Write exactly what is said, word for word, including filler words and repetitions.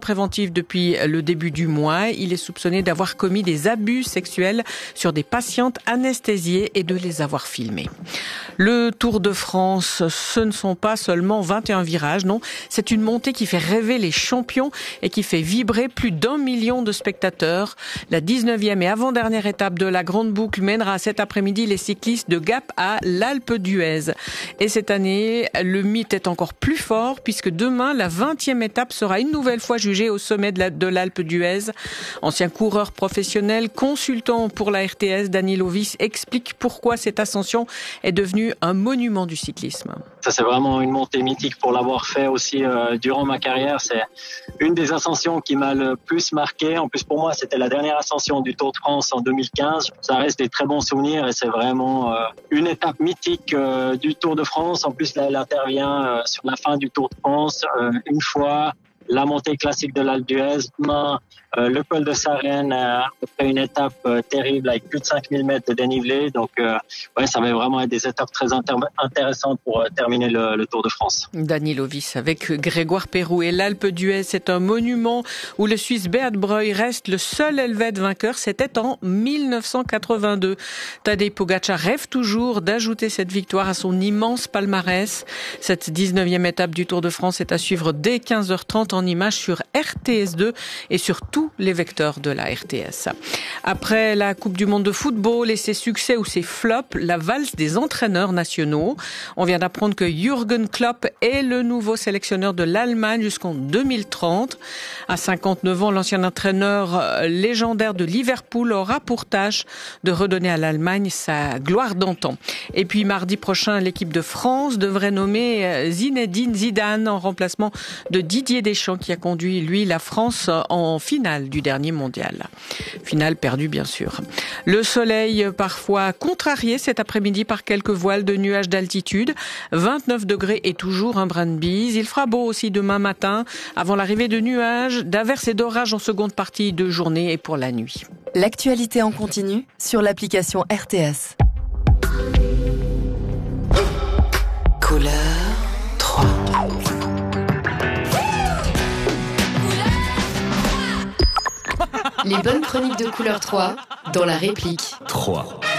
préventive depuis le début du mois. Il est soupçonné d'avoir commis des abus sexuels sur des patientes anesthésiées et de les avoir filmées. Le Tour de France, ce ne sont pas seulement vingt et un virages, non. C'est une montée qui fait rêver les champions et qui fait vibrer plus d'un million de spectateurs. La dix-neuvième et avant-dernière étape de la Grande Boucle mènera cet après-midi les cyclistes de Gap à l'Alpe d'Huez. Et cette année, le mythe est encore plus fort puisque demain, la vingtième étape sera une nouvelle fois jugée au sommet de, la, de l'Alpe d'Huez. Ancien coureur professionnel, consultant pour la R T S, Dani Lovis explique pourquoi cette ascension est devenue un monument du cyclisme. Ça, c'est vraiment une montée mythique pour l'avoir fait aussi euh, durant ma carrière. C'est une des ascensions qui m'a le plus marqué. En plus, pour moi, c'était la dernière ascension du Tour de France en deux mille quinze. Ça reste des très bons souvenirs et c'est vraiment euh, une étape mythique euh, du Tour de France. En plus, là, elle intervient euh, sur la fin du Tour de France. Euh, une fois, la montée classique de l'Alpe d'Huez, demain, euh, le col de Sarenne, euh, après une étape euh, terrible avec plus de cinq mille mètres de dénivelé. Donc, euh, ouais, ça va vraiment être des étapes très inter- intéressantes pour euh, terminer le, le Tour de France. Dani Lovis avec Grégoire Pérou. Et l'Alpe d'Huez, c'est un monument où le Suisse Beat Breuil reste le seul Helvète vainqueur. C'était en mille neuf cent quatre-vingt-deux. Tadej Pogačar rêve toujours d'ajouter cette victoire à son immense palmarès. Cette dix-neuvième étape du Tour de France est à suivre dès quinze heures trente en images sur R T S deux et sur tous les vecteurs de la R T S. Après la Coupe du Monde de football et ses succès ou ses flops, la valse des entraîneurs nationaux. On vient d'apprendre que Jürgen Klopp est le nouveau sélectionneur de l'Allemagne jusqu'en deux mille trente. À cinquante-neuf ans, l'ancien entraîneur légendaire de Liverpool aura pour tâche de redonner à l'Allemagne sa gloire d'antan. Et puis mardi prochain, l'équipe de France devrait nommer Zinedine Zidane en remplacement de Didier Deschamps qui a conduit, lui, la France en finale du dernier mondial. Finale perdue, bien sûr. Le soleil, parfois contrarié cet après-midi par quelques voiles de nuages d'altitude. vingt-neuf degrés et toujours un brin de bise. Il fera beau aussi demain matin, avant l'arrivée de nuages, d'averses et d'orages en seconde partie de journée et pour la nuit. L'actualité en continu sur l'application R T S. Couleur trois. Les bonnes chroniques de Couleur trois dans la réplique. trois.